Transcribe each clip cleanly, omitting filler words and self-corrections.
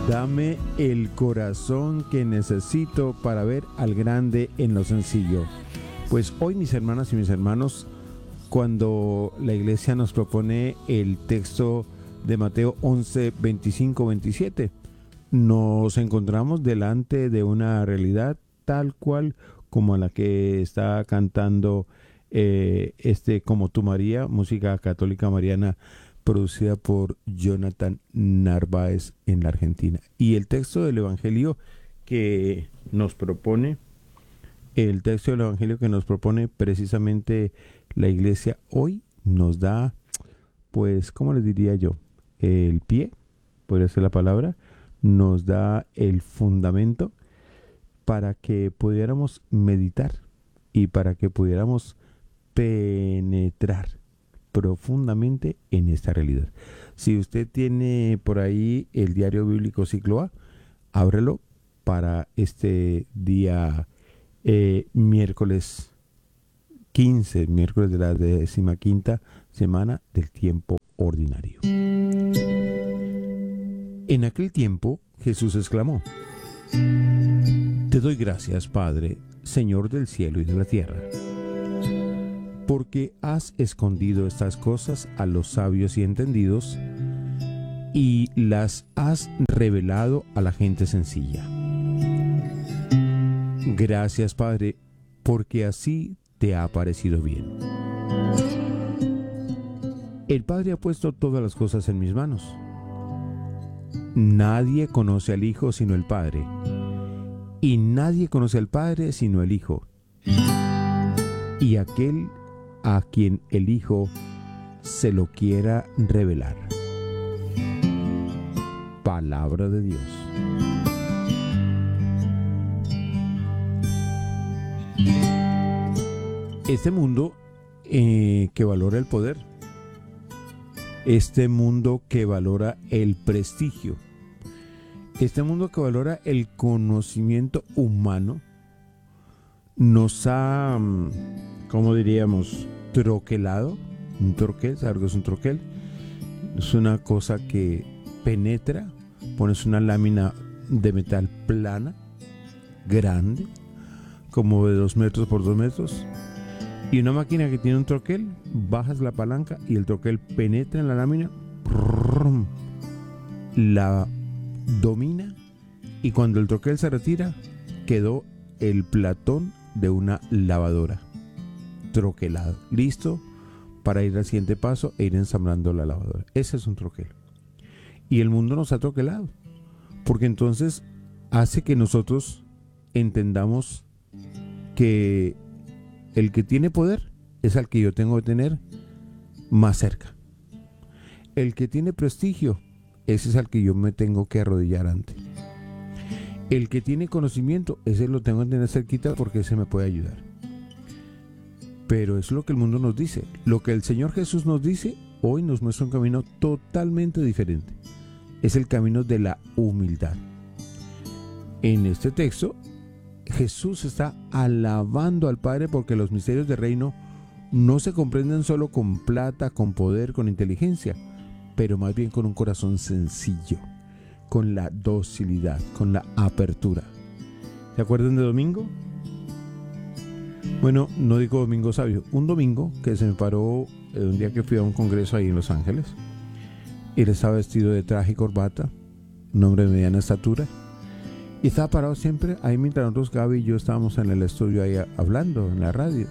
Dame el corazón que necesito para ver al grande en lo sencillo. Pues hoy, mis hermanas y mis hermanos, cuando la iglesia nos propone el texto de Mateo 11, 25, 27, nos encontramos delante de una realidad tal cual como la que está cantando Como tú María, música católica mariana producida por Jonathan Narváez en la Argentina. Y el texto del Evangelio que nos propone, precisamente la iglesia hoy nos da, pues, ¿cómo les diría yo? El pie, podría ser la palabra, nos da el fundamento para que pudiéramos meditar y para que pudiéramos penetrar profundamente en esta realidad. Si usted tiene por ahí el diario bíblico Ciclo A, ábrelo para este día miércoles 15, miércoles de la 15ª semana del tiempo ordinario. En aquel tiempo Jesús exclamó: Te doy gracias, Padre, Señor del cielo y de la tierra, porque has escondido estas cosas a los sabios y entendidos y las has revelado a la gente sencilla. Gracias, Padre, porque así te ha parecido bien. El Padre ha puesto todas las cosas en mis manos. Nadie conoce al Hijo sino el Padre, y nadie conoce al Padre sino el Hijo, y aquel a quien el Hijo se lo quiera revelar. Palabra de Dios. Este mundo que valora el poder, este mundo que valora el prestigio, este mundo que valora el conocimiento humano, nos ha, ¿cómo diríamos?, troquelado. Un troquel, ¿sabes lo que es un troquel? Es una cosa que penetra, pones una lámina de metal plana, grande, como de 2 metros por 2 metros, y una máquina que tiene un troquel, bajas la palanca y el troquel penetra en la lámina, la domina, y cuando el troquel se retira, quedó el platón de una lavadora, troquelado, listo para ir al siguiente paso e ir ensamblando la lavadora. Ese es un troquel. Y el mundo nos ha troquelado, porque entonces hace que nosotros entendamos que el que tiene poder es al que yo tengo que tener más cerca. El que tiene prestigio, ese es al que yo me tengo que arrodillar ante. El que tiene conocimiento, ese lo tengo que tener cerquita porque ese me puede ayudar. Pero es lo que el mundo nos dice. Lo que el Señor Jesús nos dice hoy nos muestra un camino totalmente diferente. Es el camino de la humildad. En este texto, Jesús está alabando al Padre porque los misterios del reino no se comprenden solo con plata, con poder, con inteligencia, pero más bien con un corazón sencillo, con la docilidad, con la apertura. ¿Se acuerdan de domingo? Bueno, no digo domingo sabio, un domingo que se me paró un día que fui a un congreso ahí en Los Ángeles. Él estaba vestido de traje y corbata, un hombre de mediana estatura, y estaba parado siempre ahí mientras nosotros, Gaby y yo, estábamos en el estudio ahí hablando en la radio.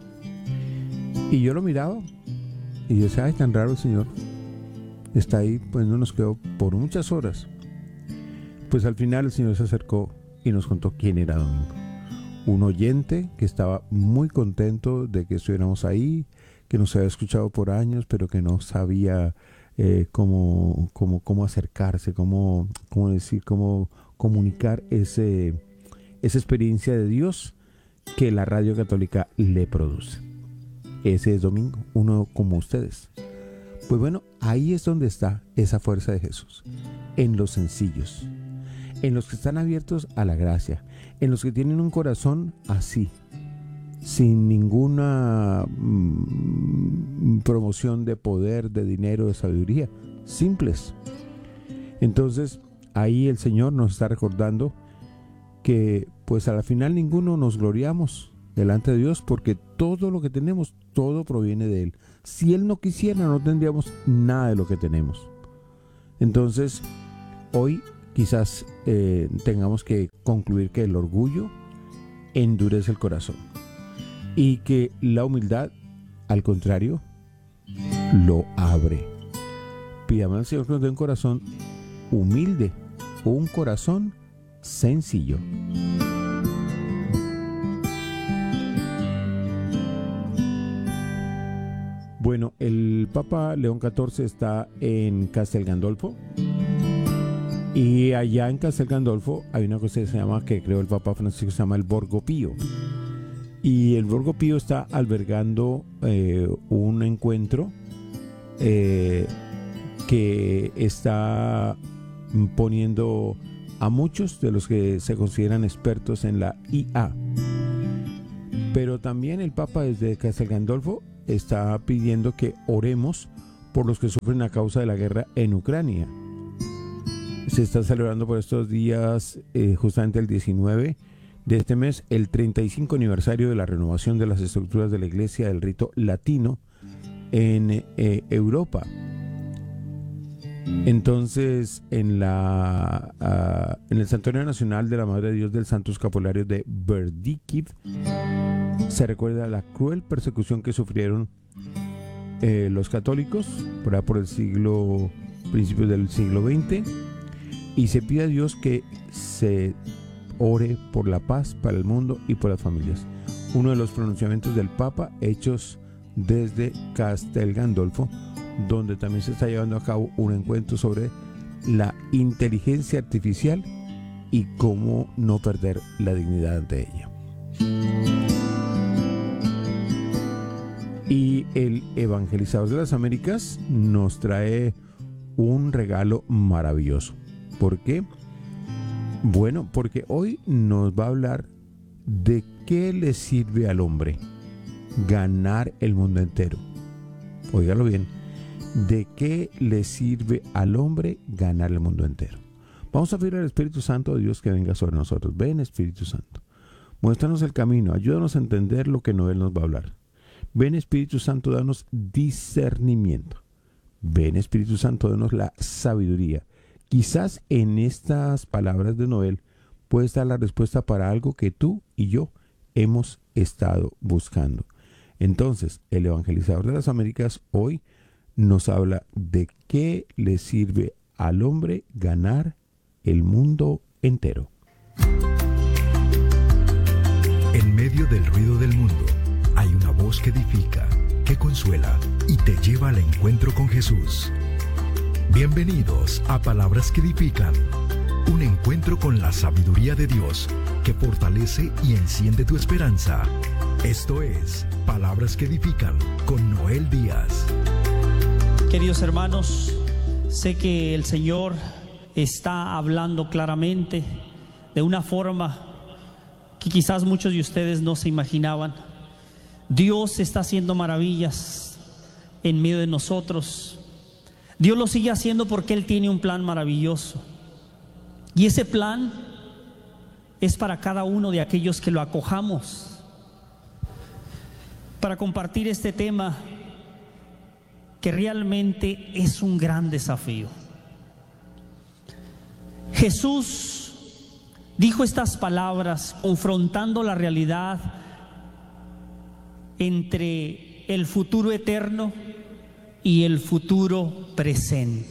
Y yo lo miraba y yo decía, ay, tan raro el Señor. Está ahí, pues no nos quedó por muchas horas. Pues al final el Señor se acercó y nos contó quién era Domingo. Un oyente que estaba muy contento de que estuviéramos ahí, que nos había escuchado por años, pero que no sabía cómo acercarse, cómo comunicar esa experiencia de Dios que la radio católica le produce. Ese es Domingo, uno como ustedes. Pues bueno, ahí es donde está esa fuerza de Jesús, en los sencillos, en los que están abiertos a la gracia, en los que tienen un corazón así, sin ninguna promoción de poder, de dinero, de sabiduría, simples. Entonces, ahí el Señor nos está recordando que pues a la final ninguno nos gloriamos delante de Dios, porque todo lo que tenemos, todo proviene de Él. Si Él no quisiera, no tendríamos nada de lo que tenemos. Entonces, hoy quizás tengamos que concluir que el orgullo endurece el corazón y que la humildad, al contrario, lo abre. Pidamos al Señor que nos dé un corazón humilde, un corazón sencillo. Bueno, el Papa León XIV está en Castel Gandolfo, y allá en Castel Gandolfo hay una cosa que se llama, que creó el Papa Francisco, se llama el Borgo Pío, y el Borgo Pío está albergando un encuentro que está poniendo a muchos de los que se consideran expertos en la IA. Pero también el Papa desde Castel Gandolfo está pidiendo que oremos por los que sufren a causa de la guerra en Ucrania. Se está celebrando por estos días, justamente el 19 de este mes, el 35 aniversario de la renovación de las estructuras de la Iglesia del rito latino en Europa. Entonces, en el Santuario Nacional de la Madre de Dios del Santo Escapulario de Berdikiv se recuerda la cruel persecución que sufrieron los católicos por el principios del siglo XX, y se pide a Dios que se ore por la paz para el mundo y por las familias. Uno de los pronunciamientos del Papa hechos desde Castel Gandolfo, donde también se está llevando a cabo un encuentro sobre la inteligencia artificial y cómo no perder la dignidad ante ella. Y el Evangelizador de las Américas nos trae un regalo maravilloso. ¿Por qué? Bueno, porque hoy nos va a hablar de qué le sirve al hombre ganar el mundo entero. Óigalo bien. ¿De qué le sirve al hombre ganar el mundo entero? Vamos a pedir al Espíritu Santo de Dios que venga sobre nosotros. Ven, Espíritu Santo, muéstranos el camino, ayúdanos a entender lo que Noel nos va a hablar. Ven, Espíritu Santo, danos discernimiento. Ven, Espíritu Santo, danos la sabiduría. Quizás en estas palabras de Noel puede estar la respuesta para algo que tú y yo hemos estado buscando. Entonces, el Evangelizador de las Américas hoy nos habla de qué le sirve al hombre ganar el mundo entero. En medio del ruido del mundo hay una voz que edifica, que consuela y te lleva al encuentro con Jesús. Bienvenidos a Palabras que Edifican, un encuentro con la sabiduría de Dios que fortalece y enciende tu esperanza. Esto es Palabras que Edifican con Noel Díaz. Queridos hermanos, sé que el Señor está hablando claramente de una forma que quizás muchos de ustedes no se imaginaban. Dios está haciendo maravillas en medio de nosotros. Dios lo sigue haciendo porque Él tiene un plan maravilloso. Y ese plan es para cada uno de aquellos que lo acojamos. Para compartir este tema que realmente es un gran desafío. Jesús dijo estas palabras confrontando la realidad entre el futuro eterno y el futuro presente.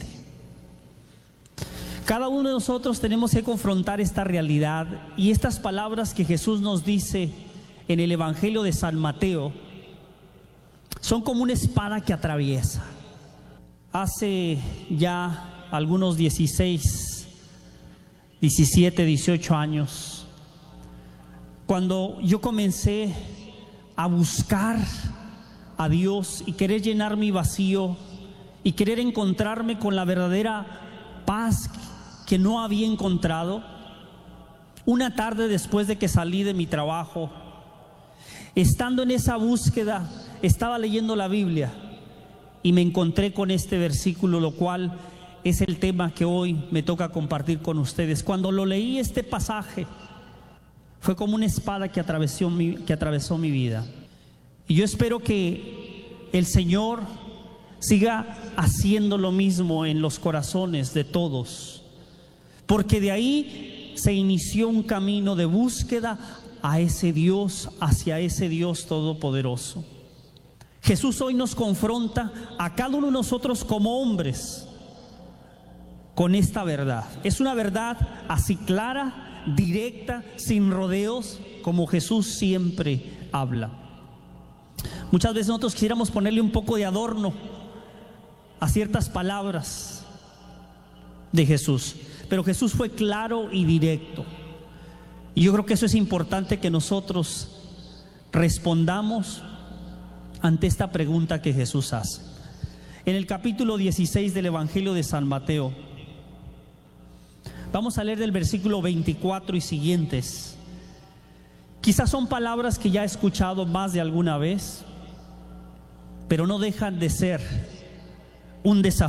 Cada uno de nosotros tenemos que confrontar esta realidad, y estas palabras que Jesús nos dice en el Evangelio de San Mateo son como una espada que atraviesa. Hace ya algunos 16, 17, 18 años, cuando yo comencé a buscar a Dios y querer llenar mi vacío y querer encontrarme con la verdadera paz que no había encontrado, una tarde después de que salí de mi trabajo, estando en esa búsqueda, estaba leyendo la Biblia y me encontré con este versículo, lo cual es el tema que hoy me toca compartir con ustedes. Cuando lo leí este pasaje, fue como una espada que atravesó mi vida. Y yo espero que el Señor siga haciendo lo mismo en los corazones de todos, porque de ahí se inició un camino de búsqueda a ese Dios, hacia ese Dios todopoderoso. Jesús hoy nos confronta a cada uno de nosotros como hombres con esta verdad. Es una verdad así clara, directa, sin rodeos, como Jesús siempre habla. Muchas veces nosotros quisiéramos ponerle un poco de adorno a ciertas palabras de Jesús, pero Jesús fue claro y directo. Y yo creo que eso es importante, que nosotros respondamos ante esta pregunta que Jesús hace. En el capítulo 16 del Evangelio de San Mateo, vamos a leer del versículo 24 y siguientes. Quizás son palabras que ya he escuchado más de alguna vez, pero no dejan de ser un desafío